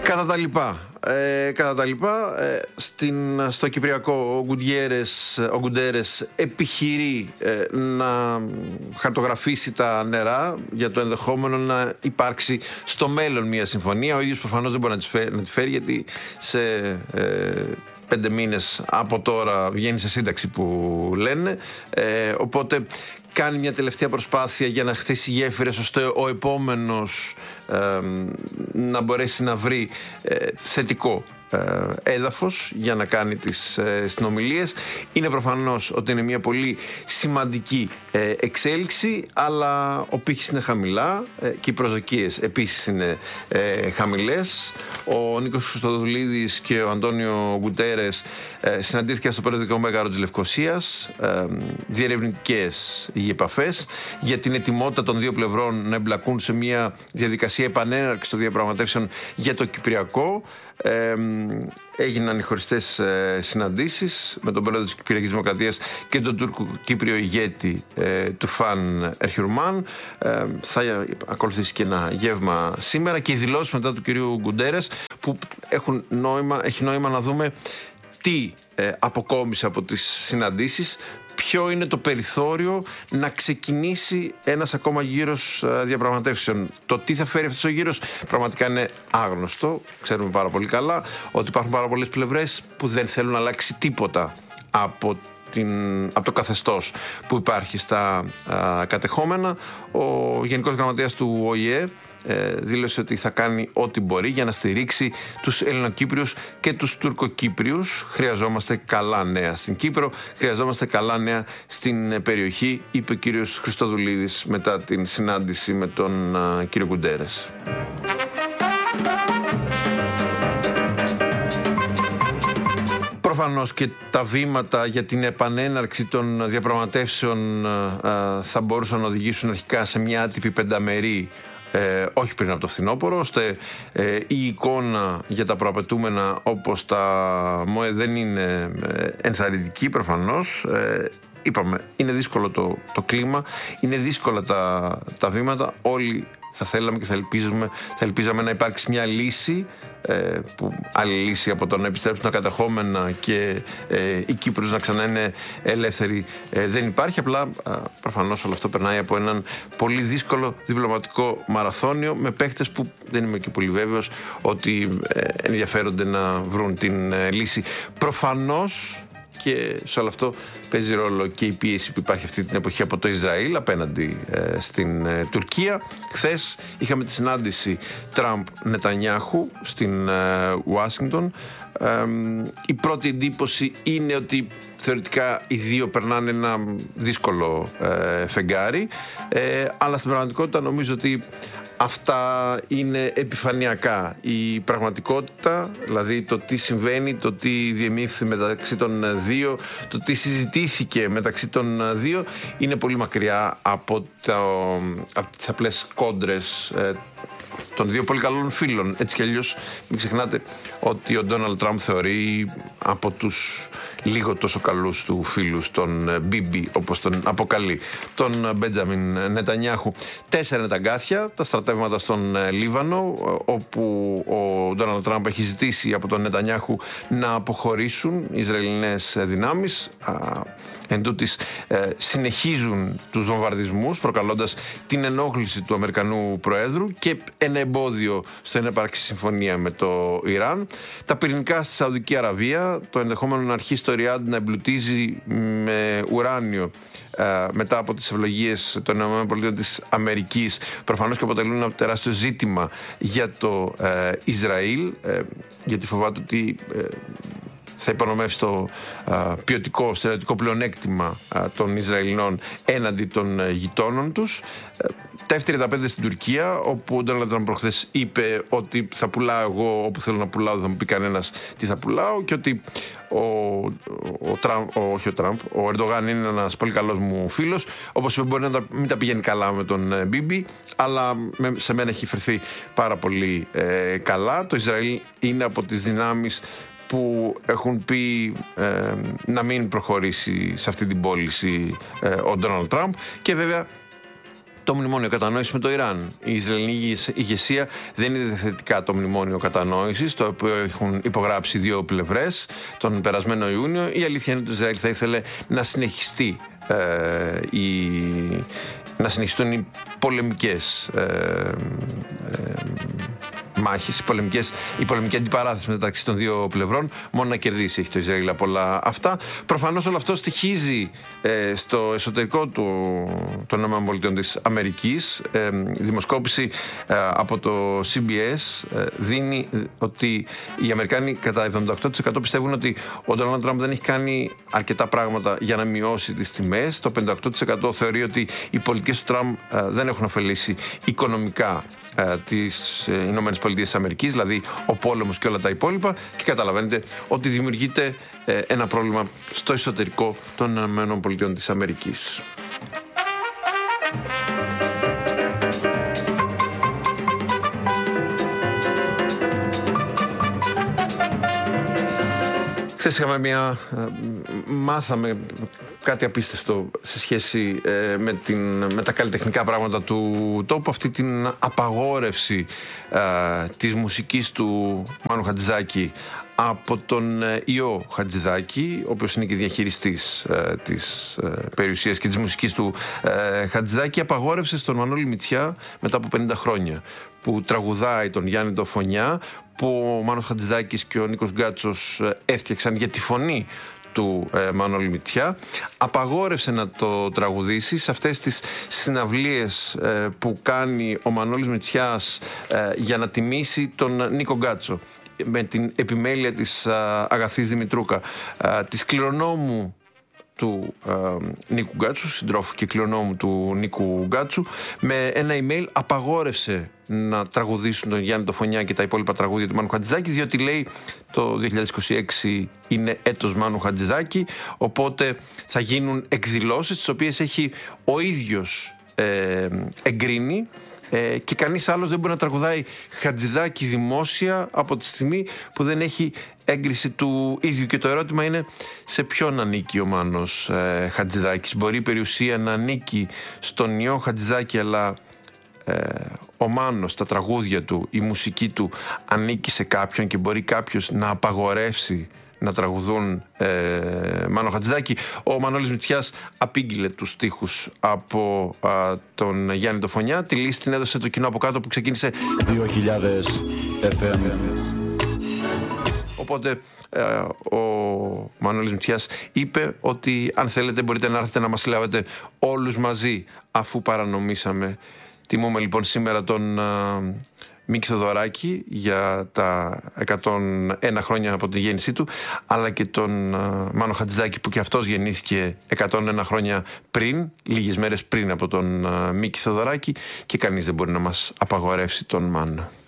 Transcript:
Κατά τα λοιπά, στο Κυπριακό ο Γκουντέρες επιχειρεί να χαρτογραφήσει τα νερά για το ενδεχόμενο να υπάρξει στο μέλλον μια συμφωνία. Ο ίδιος προφανώς δεν μπορεί να τη φέρει, γιατί σε 5 μήνες από τώρα βγαίνει σε σύνταξη που λένε, οπότε κάνει μια τελευταία προσπάθεια για να χτίσει γέφυρες ώστε ο επόμενος να μπορέσει να βρει θετικό έδαφος για να κάνει τις συνομιλίες. Είναι προφανώς ότι είναι μια πολύ σημαντική εξέλιξη, αλλά ο πύχης είναι χαμηλά και οι προσδοκίες επίσης είναι χαμηλές. Ο Νίκος Χριστοδουλίδης και ο Αντώνιο Γκουντέρες συναντήθηκαν στο περιοδικό Μέγαρο της Λευκωσίας, διερευνητικές οι επαφές για την ετοιμότητα των δύο πλευρών να εμπλακούν σε μια διαδικασία επανέναρξης των διαπραγματεύσεων για το Κυπριακό. Έγιναν οι χωριστές συναντήσεις με τον πρόεδρο της Κυπριακής Δημοκρατίας και τον Τούρκο-Κύπριο ηγέτη Τουφάν Ερχιουρμάν. Θα ακολουθήσει και ένα γεύμα σήμερα και οι δηλώσεις μετά του κυρίου Γκουντέρες, που έχει νόημα να δούμε τι αποκόμισε από τις συναντήσεις, ποιο είναι το περιθώριο να ξεκινήσει ένας ακόμα γύρος διαπραγματεύσεων. Το τι θα φέρει αυτός ο γύρος πραγματικά είναι άγνωστο. Ξέρουμε πάρα πολύ καλά ότι υπάρχουν πάρα πολλές πλευρές που δεν θέλουν να αλλάξει τίποτα από το καθεστώς που υπάρχει στα κατεχόμενα. Ο Γενικός Γραμματέας του ΟΗΕ δήλωσε ότι θα κάνει ό,τι μπορεί για να στηρίξει τους Ελληνοκύπριους και τους Τουρκοκύπριους. Χρειαζόμαστε καλά νέα στην Κύπρο, χρειαζόμαστε καλά νέα στην περιοχή, είπε ο κύριος Χριστοδουλίδης μετά την συνάντηση με τον κύριο Γκουντέρες. Προφανώς και τα βήματα για την επανέναρξη των διαπραγματεύσεων θα μπορούσαν να οδηγήσουν αρχικά σε μια άτυπη πενταμερή, όχι πριν από το φθινόπωρο, ώστε η εικόνα για τα προαπαιτούμενα όπως τα ΜΟΕ δεν είναι ενθαρρυντική προφανώς. Είπαμε, είναι δύσκολο το κλίμα, είναι δύσκολα τα βήματα. Όλοι θα θέλαμε και θα ελπίζαμε να υπάρξει μια λύση, άλλη λύση από το να επιστρέψουν τα κατεχόμενα και η Κύπρος να ξανά είναι ελεύθερη δεν υπάρχει. Απλά προφανώς όλο αυτό περνάει από έναν πολύ δύσκολο διπλωματικό μαραθώνιο, με παίχτες που δεν είμαι και πολύ βέβαιος ότι ενδιαφέρονται να βρουν την λύση. Προφανώς και σε όλο αυτό παίζει ρόλο και η πίεση που υπάρχει αυτή την εποχή από το Ισραήλ απέναντι στην Τουρκία. Χθες είχαμε τη συνάντηση Τραμπ-Νετανιάχου στην Ουάσιγκτον. Η πρώτη εντύπωση είναι ότι θεωρητικά οι δύο περνάνε ένα δύσκολο φεγγάρι, αλλά στην πραγματικότητα νομίζω ότι αυτά είναι επιφανειακά. Η πραγματικότητα, δηλαδή το τι συμβαίνει, το τι διεμήφθη μεταξύ των δύο, το τι συζητήθηκε μεταξύ των δύο, είναι πολύ μακριά από τις απλές κόντρες των δύο πολύ καλών φίλων. Έτσι κι αλλιώς μην ξεχνάτε ότι ο Ντόναλντ Τραμπ θεωρεί από τους λίγο τόσο καλούς του φίλους τον Μπίμπι, όπως τον αποκαλεί, τον Μπέντζαμιν Νετανιάχου. 4 είναι τα αγκάθια, τα στρατεύματα στον Λίβανο, όπου ο Ντόναλντ Τραμπ έχει ζητήσει από τον Νετανιάχου να αποχωρήσουν οι Ισραηλινές δυνάμεις. Εν τούτης, συνεχίζουν τους βομβαρδισμούς, προκαλώντας την ενόχληση του Αμερικανού Προέδρου και ένα εμπόδιο στο να υπάρξει συμφωνία με το Ιράν. Τα πυρηνικά στη Σαουδική Αραβία, το ενδεχόμενο να αρχίσει το Ριάντ να εμπλουτίζει με ουράνιο μετά από τις ευλογίες των ΗΠΑ της Αμερικής, προφανώς και αποτελούν ένα τεράστιο ζήτημα για το Ισραήλ, γιατί φοβάται ότι θα υπονομεύσει το ποιοτικό, στερεωτικό πλεονέκτημα των Ισραηλινών έναντι των γειτόνων τους. Τα F-35 στην Τουρκία, όπου ο Ντόναλντ Τραμπ προχθές είπε ότι θα πουλάω εγώ όπου θέλω να πουλάω, δεν θα μου πει κανένας τι θα πουλάω, και ότι ο Ερντογάν είναι ένας πολύ καλός μου φίλος. Όπως είπε, μπορεί να μην τα πηγαίνει καλά με τον Μπίμπι, αλλά σε μένα έχει φερθεί πάρα πολύ καλά. Το Ισραήλ είναι από τις δυνάμεις που έχουν πει να μην προχωρήσει σε αυτή την πώληση ο Ντόναλντ Τραμπ, και βέβαια το μνημόνιο κατανόησης με το Ιράν. Η Ισραηλινή ηγεσία δεν είδε θετικά το μνημόνιο κατανόησης, το οποίο έχουν υπογράψει δύο πλευρές τον περασμένο Ιούνιο. Η αλήθεια είναι ότι το Ισραήλ θα ήθελε να συνεχιστεί να συνεχιστούν οι πολεμικές μάχες, η πολεμική αντιπαράθεση μεταξύ των δύο πλευρών. Μόνο να κερδίσει έχει το Ισραήλ από όλα αυτά. Προφανώς όλο αυτό στοιχίζει στο εσωτερικό των ΗΠΑ της Αμερικής. Δημοσκόπηση από το CBS δίνει ότι οι Αμερικάνοι κατά 78% πιστεύουν ότι ο Ντόναλντ Τραμπ δεν έχει κάνει αρκετά πράγματα για να μειώσει τις τιμές. Το 58% θεωρεί ότι οι πολιτικές του Τραμπ δεν έχουν ωφελήσει οικονομικά τις ΗΠΑ, δηλαδή ο πόλεμος και όλα τα υπόλοιπα, και καταλαβαίνετε ότι δημιουργείται ένα πρόβλημα στο εσωτερικό των ΗΠΑ. Χθες μάθαμε κάτι απίστευτο σε σχέση με τα καλλιτεχνικά πράγματα του τόπου, αυτή την απαγόρευση της μουσικής του Μάνου Χατζηδάκη από τον Ιώ Χατζηδάκη, ο οποίος είναι και διαχειριστής της περιουσίας και της μουσικής του Χατζηδάκη. Απαγόρευσε στον Μανώλη Μητσιά μετά από 50 χρόνια, που τραγουδάει τον Γιάννη το Φωνιά, που ο Μάνος Χατζηδάκης και ο Νίκος Γκάτσος έφτιαξαν για τη φωνή του Μανώλη Μητσιά. Απαγόρευσε να το τραγουδήσει σε αυτές τις συναυλίες που κάνει ο Μανώλης Μητσιάς για να τιμήσει τον Νίκο Γκάτσο, με την επιμέλεια της Αγαθής Δημητρούκα, της κληρονόμου του Νίκου Γκάτσου, συντρόφου και κληρονόμου του Νίκου Γκάτσου. Με ένα email απαγόρευσε να τραγουδήσουν τον Γιάννη το Φωνιά και τα υπόλοιπα τραγούδια του Μάνου Χατζηδάκη, διότι λέει το 2026 είναι έτος Μάνου Χατζηδάκη, οπότε θα γίνουν εκδηλώσεις τις οποίες έχει ο ίδιος εγκρίνει, και κανείς άλλος δεν μπορεί να τραγουδάει Χατζηδάκη δημόσια από τη στιγμή που δεν έχει έγκριση του ίδιου. Και το ερώτημα είναι σε ποιον ανήκει ο Μάνος Χατζηδάκης. Μπορεί η περιουσία να ανήκει στον Ιώ Χατζηδάκη, αλλά ο Μάνος, τα τραγούδια του, η μουσική του ανήκει σε κάποιον και μπορεί κάποιος να απαγορεύσει να τραγουδούν Μάνο Χατζηδάκη. Ο Μανώλης Μητσιάς απήγγειλε τους στίχους από τον Γιάννη το Φωνιά. Τη λύση την έδωσε το κοινό από κάτω που ξεκίνησε 2000 FM. Οπότε ο Μανώλης Μητσιάς είπε ότι αν θέλετε μπορείτε να έρθετε να μας λάβετε όλους μαζί, αφού παρανομήσαμε. Τιμούμε λοιπόν σήμερα τον Μίκη Θοδωράκη για τα 101 χρόνια από τη γέννησή του, αλλά και τον Μάνο Χατζηδάκη, που και αυτός γεννήθηκε 101 χρόνια πριν, λίγες μέρες πριν από τον Μίκη Θοδωράκη, και κανείς δεν μπορεί να μας απαγορεύσει τον Μάνο.